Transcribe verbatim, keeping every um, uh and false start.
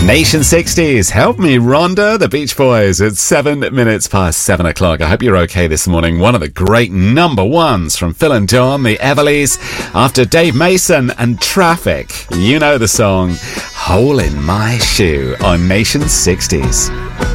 Nation sixties, Help Me Rhonda, the Beach Boys. It's seven minutes past seven o'clock. I hope you're okay this morning. One of the great number ones from Phil and Dawn, the Everlys, after Dave Mason and Traffic. You know the song, Hole in My Shoe on Nation sixties.